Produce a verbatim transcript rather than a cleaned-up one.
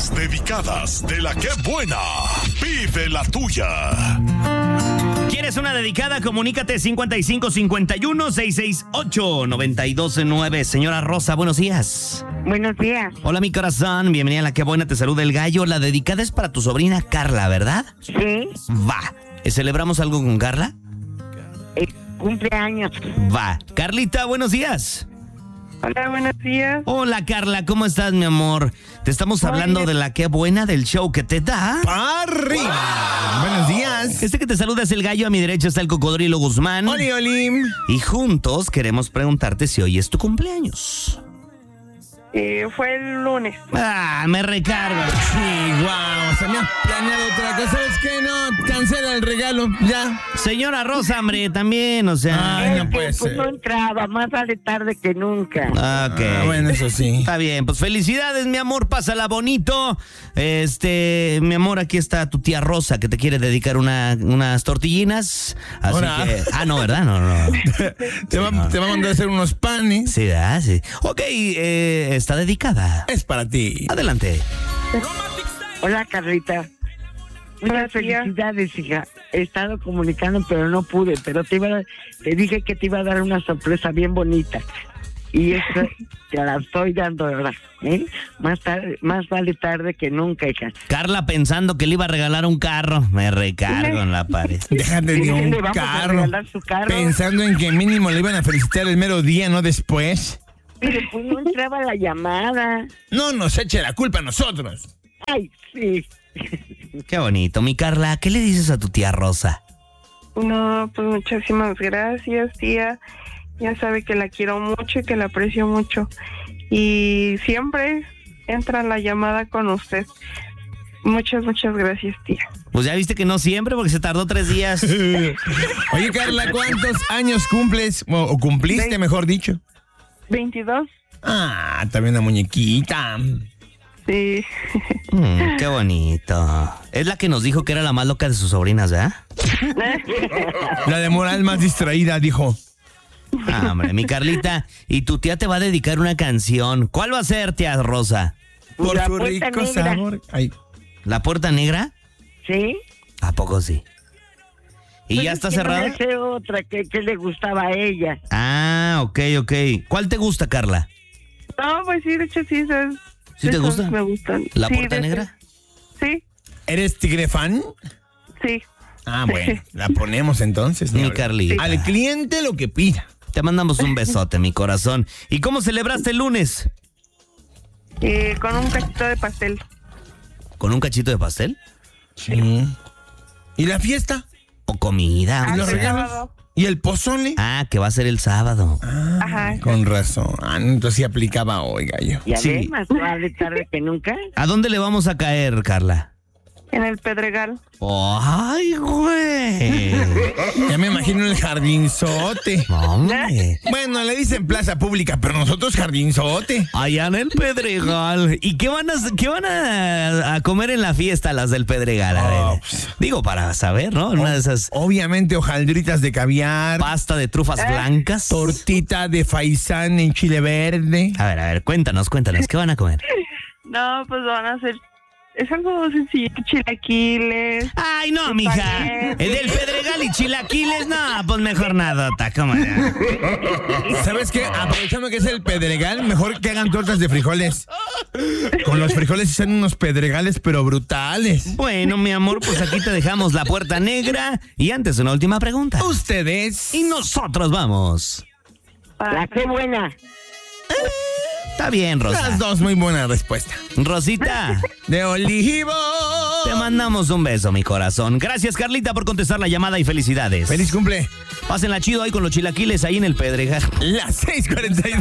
Las dedicadas de la que buena. Vive la tuya. ¿Quieres una dedicada? Comunícate cincuenta y cinco cincuenta y uno seiscientos sesenta y ocho noventa y dos nueve. Señora Rosa, buenos días. Buenos días. Hola, mi corazón. Bienvenida a La Que Buena, te saluda el gallo. La dedicada es para tu sobrina Carla, ¿verdad? Sí. Va. ¿Celebramos algo con Carla? Eh, cumpleaños. Va. Carlita, buenos días. Hola, buenos días. Hola, Carla, ¿cómo estás, mi amor? Te estamos hablando Hola. de La Que Buena, del show que te da. ¡Arriba! Buenos días. Este que te saluda es el gallo, a mi derecha está el cocodrilo Guzmán. Oli, oli. Y juntos queremos preguntarte si hoy es tu cumpleaños. Eh, fue el lunes. Ah, me recargo. Sí, guau. Se me ha planeado otra cosa. ¿Sabes qué? No, cancela el regalo. Ya. Señora Rosa, hombre, también, o sea. Ay, no Es que, puede pues, ser. no entraba, más vale tarde que nunca. Ok. Ah, bueno, eso sí. Está bien, pues felicidades, mi amor, pásala bonito. Este, mi amor, aquí está tu tía Rosa que te quiere dedicar una, unas tortillinas. Así Hola. que. Ah, no, ¿verdad? No, no. Te va, te va a mandar a hacer unos panes. Sí, ¿verdad? Sí. Ok, eh, está dedicada. Es para ti. Adelante. Hola, Carlita. Muchas felicidades, hija. He estado comunicando, pero no pude. Pero te, iba a- te dije que te iba a dar una sorpresa bien bonita. Y eso te la estoy dando ahora. ¿eh? Más, tarde, más vale tarde que nunca, hija. Carla pensando que le iba a regalar un carro. Me recargo en la pared. Déjate de Sí, un le vamos a carro. regalar su carro. Pensando en que mínimo le iban a felicitar el mero día, no después. Mire, pues no entraba la llamada. No nos eche la culpa a nosotros. Ay, sí. Qué bonito. Mi Carla, ¿qué le dices a tu tía Rosa? No, pues muchísimas gracias, tía. Ya sabe que la quiero mucho y que la aprecio mucho. Y siempre entra la llamada con usted. Muchas, muchas gracias, tía. Pues ya viste que no siempre, porque se tardó tres días. Oye, Carla, ¿cuántos años cumples? O, o cumpliste, Ve- mejor dicho. veintidós. Ah, también una muñequita. Sí. Mm, qué bonito. Es la que nos dijo que era la más loca de sus sobrinas, ¿verdad? La de moral más distraída, dijo. Ah, hombre, mi Carlita. Y tu tía te va a dedicar una canción. ¿Cuál va a ser, tía Rosa? Por La su puerta rico negra. sabor. Ay, ¿La Puerta Negra? ¿Sí? ¿A poco sí? ¿Y Pues ya es está que no cerrada? me sé otra que, que le gustaba a ella. Ah, ok, ok. ¿Cuál te gusta, Carla? No, pues sí, de hecho sí. esas- ¿Sí te esas gusta? Me gustan. ¿La Sí, Puerta de- Negra? Sí, ¿eres tigre fan? sí. Ah, bueno, la ponemos entonces. Mi ¿no? Carlita. Al cliente lo que pida. Te mandamos un besote, mi corazón. ¿Y cómo celebraste el lunes? Eh, con un cachito de pastel. ¿Con un cachito de pastel? Sí. ¿Y la fiesta? ¿O comida? ¿Y Ah, los sí, regalos? sábado. ¿Y el pozole? Ah, que va a ser el sábado. Ajá. Con razón. Ah, entonces sí aplicaba hoy, gallo. Ya Sí. ve, más vale tarde que nunca. ¿A dónde le vamos a caer, Carla? En el Pedregal. ¡Ay, güey! Ya me imagino el jardinzote. ¡Hombre! Bueno, le dicen plaza pública, pero nosotros jardinzote. Allá en el Pedregal. ¿Y qué van a, qué van a, a comer en la fiesta las del Pedregal? A ver. Oh, pues. Digo, para saber, ¿no? Una de esas Obviamente hojaldritas de caviar, pasta de trufas blancas. tortita de faisán en chile verde. A ver, a ver, cuéntanos, cuéntanos. ¿Qué van a comer? No, pues van a hacer... Es algo sencillo, chilaquiles. Ay, no, mija. Espagueti. El del Pedregal y chilaquiles, no, pues mejor nada, ¿cómo ya? ¿Sabes qué? Aprovechando que es el pedregal, mejor que hagan tortas de frijoles. Con los frijoles hacen unos pedregales, pero brutales. Bueno, mi amor, pues aquí te dejamos la Puerta Negra. Y antes, una última pregunta. Ustedes. Y nosotros vamos. La que buena. Está bien, Rosa. Las dos, muy buena respuesta. Rosita, De olivo. te mandamos un beso, mi corazón. Gracias, Carlita, por contestar la llamada y felicidades. Feliz cumple. Pásenla chido ahí con los chilaquiles ahí en el Pedregal. Las seis cuarenta y dos.